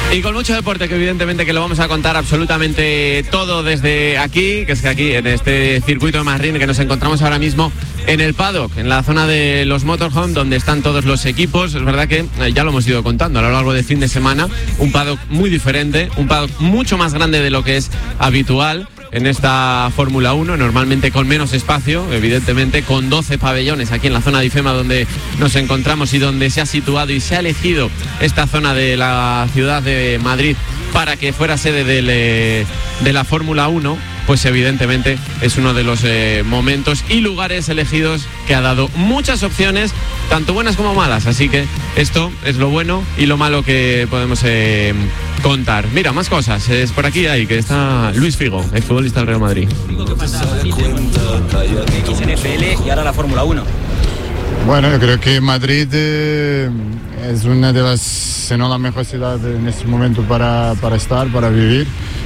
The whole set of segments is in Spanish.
Y con mucho deporte, que evidentemente que lo vamos a contar absolutamente todo desde aquí, que es que aquí en este circuito de Madrid que nos encontramos ahora mismo en el paddock, en la zona de los motorhome, donde están todos los equipos. Es verdad que ya lo hemos ido contando a lo largo del fin de semana, un paddock muy diferente, un paddock mucho más grande de lo que es habitual en esta Fórmula 1, normalmente con menos espacio, evidentemente con 12 pabellones aquí en la zona de IFEMA donde nos encontramos y donde se ha situado y se ha elegido esta zona de la ciudad de Madrid para que fuera sede de la Fórmula 1. Pues evidentemente es uno de los momentos y lugares elegidos que ha dado muchas opciones, tanto buenas como malas. Así que esto es lo bueno y lo malo que podemos contar. Mira, más cosas. Es por aquí ahí que está Luis Figo, exfutbolista del Real Madrid. ¿Qué pasa? XNFL y ahora la Fórmula 1. Bueno, yo creo que Madrid es una de las, si no la mejor ciudad en este momento para estar, para vivir.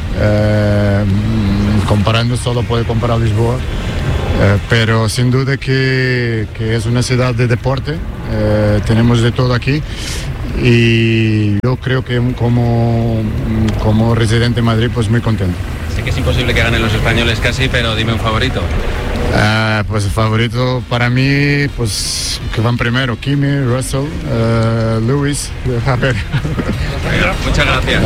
Comparando solo puede comparar Lisboa, pero sin duda que es una ciudad de deporte. Tenemos de todo aquí y yo creo que como residente de Madrid pues muy contento. Sé que es imposible que ganen los españoles casi, pero dime un favorito. Pues el favorito para mí, pues que van primero, Kimi, Russell, Lewis, Hamilton. Muchas gracias.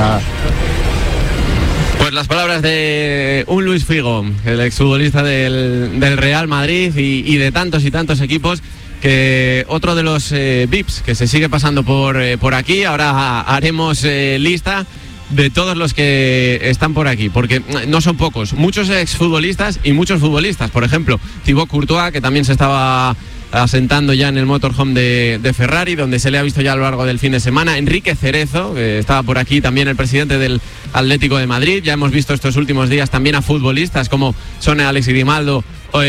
Pues las palabras de un Luis Figo, el exfutbolista del Real Madrid y de tantos y tantos equipos, que otro de los VIPs que se sigue pasando por aquí. Ahora haremos lista de todos los que están por aquí, porque no son pocos, muchos exfutbolistas y muchos futbolistas. Por ejemplo, Thibaut Courtois, que también se estaba asentando ya en el motorhome de Ferrari, donde se le ha visto ya a lo largo del fin de semana. Enrique Cerezo, que estaba por aquí, también el presidente del Atlético de Madrid. Ya hemos visto estos últimos días también a futbolistas como son Alex Grimaldo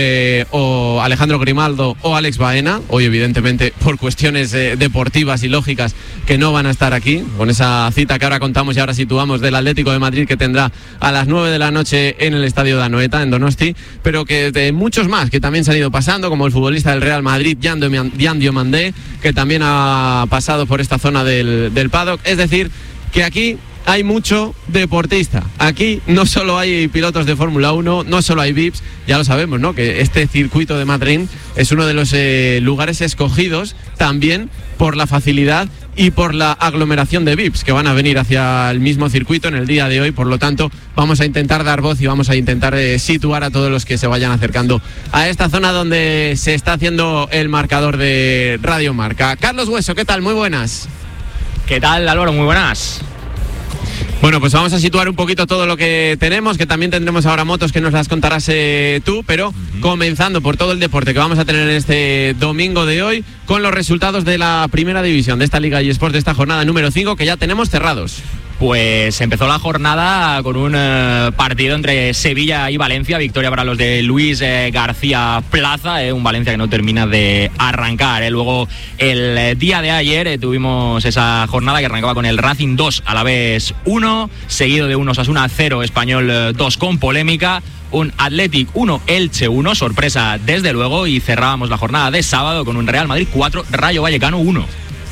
o Alejandro Grimaldo o Alex Baena. Hoy evidentemente por cuestiones deportivas y lógicas que no van a estar aquí, con esa cita que ahora contamos y ahora situamos del Atlético de Madrid, que tendrá a las 9 de la noche en el estadio de Anoeta, en Donosti, pero que de muchos más que también se han ido pasando, como el futbolista del Real Madrid, Jan Diomandé, que también ha pasado por esta zona del paddock. Es decir, que aquí hay mucho deportista. Aquí no solo hay pilotos de Fórmula 1, no solo hay VIPs, ya lo sabemos, ¿no? Que este circuito de Madrid es uno de los lugares escogidos también por la facilidad y por la aglomeración de VIPs que van a venir hacia el mismo circuito en el día de hoy. Por lo tanto, vamos a intentar dar voz y vamos a intentar situar a todos los que se vayan acercando a esta zona donde se está haciendo el marcador de Radio Marca. Carlos Hueso, ¿qué tal? Muy buenas. ¿Qué tal, Álvaro? Muy buenas. Bueno, pues vamos a situar un poquito todo lo que tenemos, que también tendremos ahora motos que nos las contarás tú, pero comenzando por todo el deporte que vamos a tener en este domingo de hoy, con los resultados de la primera división de esta Liga eSports, de esta jornada número 5, que ya tenemos cerrados. Pues empezó la jornada con un partido entre Sevilla y Valencia, victoria para los de Luis García Plaza, un Valencia que no termina de arrancar. Luego el día de ayer tuvimos esa jornada que arrancaba con el Racing 2 Alavés 1, seguido de un Osasuna 0 Español 2 con polémica, un Athletic 1 Elche 1, sorpresa desde luego, y cerrábamos la jornada de sábado con un Real Madrid 4 Rayo Vallecano 1.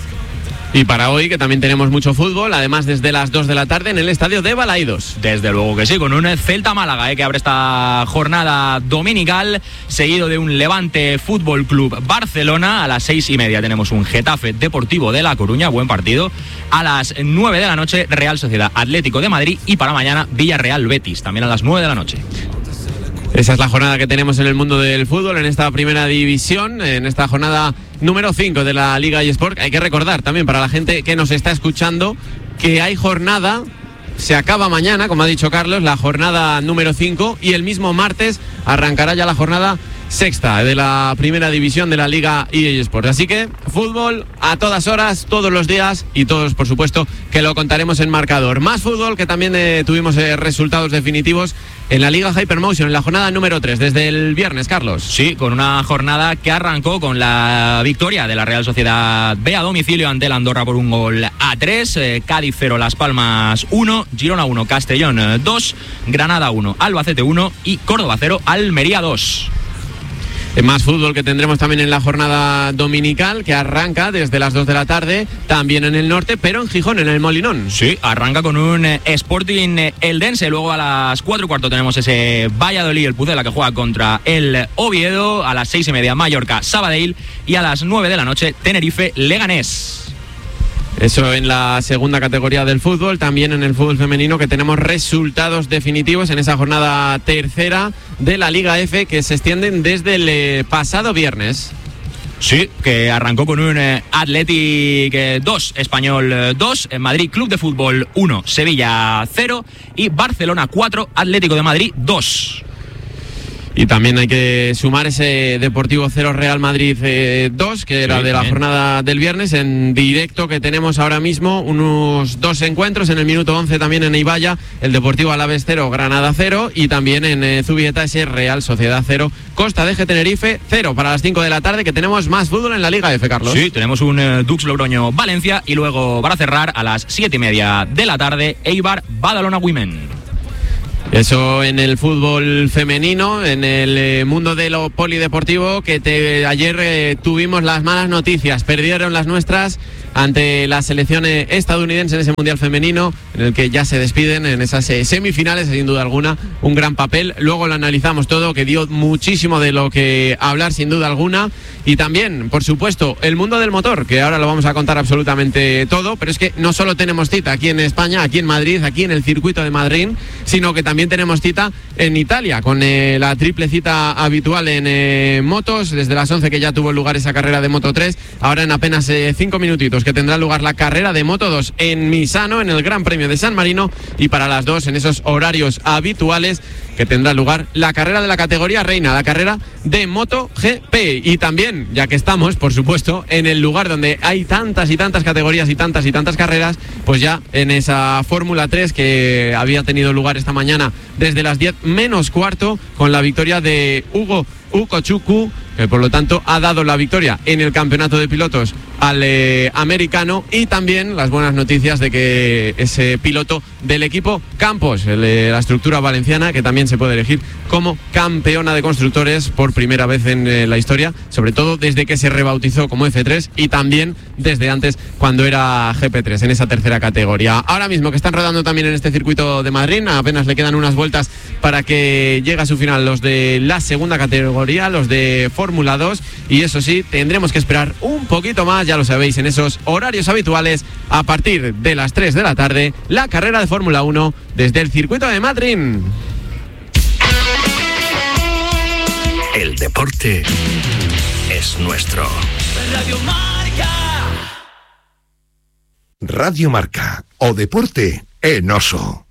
Y para hoy, que también tenemos mucho fútbol, además desde las 2 de la tarde en el estadio de Balaidos. Desde luego que sí, con un Celta Málaga que abre esta jornada dominical, seguido de un Levante Fútbol Club Barcelona. A las 6:30 tenemos un Getafe Deportivo de La Coruña, buen partido. A las 9 de la noche, Real Sociedad Atlético de Madrid, y para mañana Villarreal Betis, también a las 9 de la noche. Esa es la jornada que tenemos en el mundo del fútbol, en esta primera división, en esta jornada número 5 de la Liga eSport. Hay que recordar también para la gente que nos está escuchando que hay jornada, se acaba mañana, como ha dicho Carlos, la jornada número 5, y el mismo martes arrancará ya la jornada sexta de la primera división de la Liga eSport. Así que fútbol a todas horas, todos los días, y todos, por supuesto, que lo contaremos en marcador. Más fútbol, que también tuvimos resultados definitivos en la Liga Hypermotion, en la jornada número 3, desde el viernes, Carlos. Sí, con una jornada que arrancó con la victoria de la Real Sociedad B a domicilio ante el Andorra por 1-3, Cádiz 0, Las Palmas 1, Girona 1, Castellón 2, Granada 1, Albacete 1 y Córdoba 0, Almería 2. Más fútbol que tendremos también en la jornada dominical, que arranca desde las 2 de la tarde, también en el norte, pero en Gijón, en el Molinón. Sí, arranca con un Sporting Eldense. Luego a las 4:15 tenemos ese Valladolid, el Pucela, que juega contra el Oviedo. A las 6:30 Mallorca, Sabadell. Y a las 9 de la noche Tenerife, Leganés. Eso en la segunda categoría del fútbol. También en el fútbol femenino, que tenemos resultados definitivos en esa jornada tercera de la Liga F, que se extienden desde el pasado viernes. Sí, que arrancó con un Athletic 2, Español 2, Madrid Club de Fútbol 1, Sevilla 0 y Barcelona 4, Atlético de Madrid 2. Y también hay que sumar ese Deportivo 0 Real Madrid 2, que era de la jornada del viernes, en directo, que tenemos ahora mismo unos 2 encuentros. En el minuto 11 también en Ibaya, el Deportivo Alavés 0, Granada 0, y también en Zubieta ese Real Sociedad 0, Costa de Tenerife 0, para las 5 de la tarde, que tenemos más fútbol en la Liga F, Carlos. Sí, tenemos un Dux Logroño Valencia, y luego para cerrar a las 7:30 de la tarde Eibar Badalona Women. Eso en el fútbol femenino. En el mundo de lo polideportivo, que ayer tuvimos las malas noticias. Perdieron las nuestras ante la selección estadounidense en ese mundial femenino, en el que ya se despiden en esas semifinales, sin duda alguna, un gran papel. Luego lo analizamos todo, que dio muchísimo de lo que hablar, sin duda alguna. Y también, por supuesto, el mundo del motor, que ahora lo vamos a contar absolutamente todo. Pero es que no solo tenemos cita aquí en España, aquí en Madrid, aquí en el circuito de Madrid, sino que también tenemos cita en Italia, con la triple cita habitual en motos, desde las 11 que ya tuvo lugar esa carrera de Moto 3, ahora en apenas 5 minutitos que tendrá lugar la carrera de Moto 2 en Misano, en el Gran Premio de San Marino, y para las 2, en esos horarios habituales, que tendrá lugar la carrera de la categoría reina, la carrera de MotoGP. Y también, ya que estamos, por supuesto, en el lugar donde hay tantas y tantas categorías y tantas carreras, pues ya en esa Fórmula 3 que había tenido lugar esta mañana desde las 10 menos cuarto, con la victoria de Hugo Ukochuku, que por lo tanto ha dado la victoria en el campeonato de pilotos al americano. Y también las buenas noticias de que ese piloto del equipo Campos, la estructura valenciana, que también se puede elegir como campeona de constructores por primera vez en la historia, sobre todo desde que se rebautizó como F3 y también desde antes, cuando era GP3, en esa tercera categoría. Ahora mismo que están rodando también en este circuito de Madrid, apenas le quedan unas vueltas para que llegue a su final los de la segunda categoría, los de Fórmula 2, y eso sí, tendremos que esperar un poquito más, ya lo sabéis, en esos horarios habituales, a partir de las 3 de la tarde, la carrera de Fórmula 1 desde el circuito de Madrid. El deporte es nuestro. Radio Marca. Radio Marca, o deporte en oso.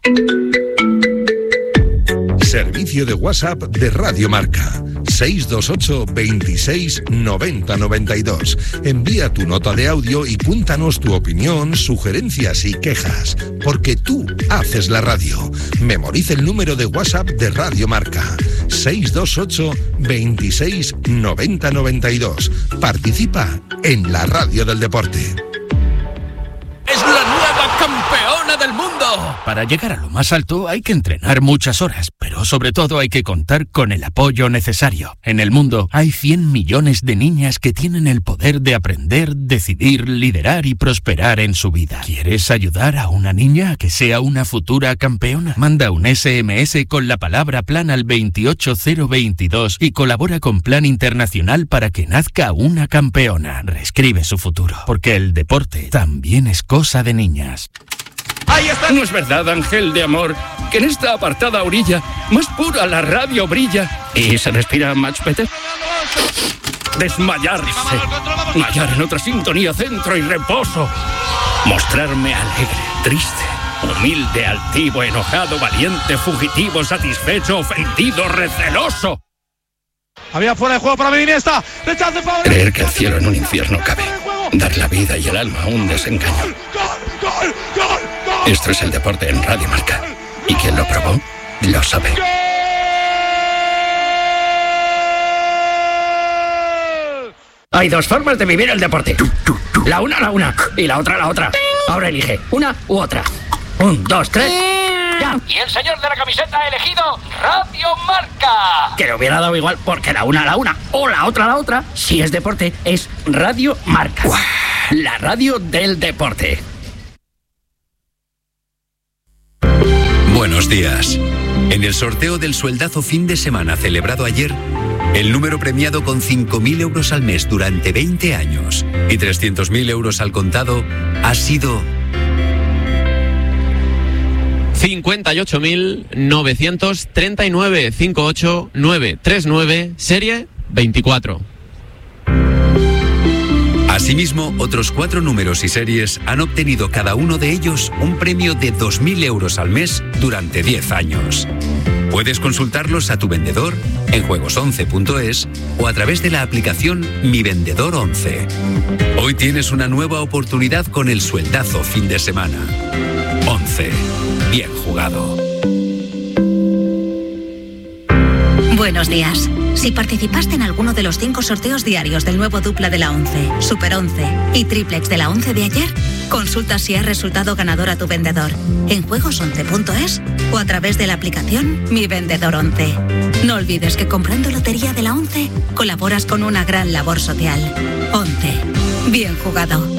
Servicio de WhatsApp de Radio Marca. 628 26 90 92. Envía tu nota de audio y cuéntanos tu opinión, sugerencias y quejas, porque tú haces la radio. Memoriza el número de WhatsApp de Radio Marca. 628 26 90 92. Participa en la radio del deporte. ¡Es la nueva campeona del mundo! Para llegar a lo más alto hay que entrenar muchas horas, pero sobre todo hay que contar con el apoyo necesario. En el mundo hay 100 millones de niñas que tienen el poder de aprender, decidir, liderar y prosperar en su vida. ¿Quieres ayudar a una niña a que sea una futura campeona? Manda un SMS con la palabra plan al 28022 y colabora con Plan Internacional para que nazca una campeona. Reescribe su futuro, porque el deporte también es cosa de niñas. ¿No es verdad, ángel de amor, que en esta apartada orilla más pura la radio brilla y se respira much better? Desmayarse, hallar en otra sintonía centro y reposo, mostrarme alegre, triste, humilde, altivo, enojado, valiente, fugitivo, satisfecho, ofendido, receloso. Había fuera de juego para Iniesta. Rechace, favor. Creer que el cielo en un infierno cabe, dar la vida y el alma a un desengaño. ¡Gol! Esto es el deporte en Radio Marca. Y quien lo probó, lo sabe. Hay dos formas de vivir el deporte. La una y la otra. Ahora elige una u otra. 1, 2, 3. Ya. Y el señor de la camiseta ha elegido Radio Marca. Que le hubiera dado igual porque la una o la otra. Si es deporte, es Radio Marca. ¡Uah! La radio del deporte. Buenos días. En el sorteo del sueldazo fin de semana celebrado ayer, el número premiado con 5.000 euros al mes durante 20 años y 300.000 euros al contado ha sido 58.939, 58939, serie 24. Asimismo, otros 4 números y series han obtenido cada uno de ellos un premio de 2.000 euros al mes durante 10 años. Puedes consultarlos a tu vendedor en juegos11.es o a través de la aplicación Mi Vendedor 11. Hoy tienes una nueva oportunidad con el sueldazo fin de semana. 11. Bien jugado. Buenos días. Si participaste en alguno de los 5 sorteos diarios del nuevo dupla de la 11, Super 11 y triplex de la 11 de ayer, consulta si has resultado ganador a tu vendedor en juegos11.es o a través de la aplicación Mi Vendedor 11. No olvides que comprando lotería de la 11 colaboras con una gran labor social. 11. Bien jugado.